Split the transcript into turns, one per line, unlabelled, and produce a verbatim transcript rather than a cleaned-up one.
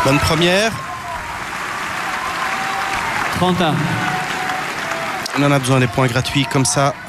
Bonne première.
trente et un.
On en a besoin des points gratuits comme ça.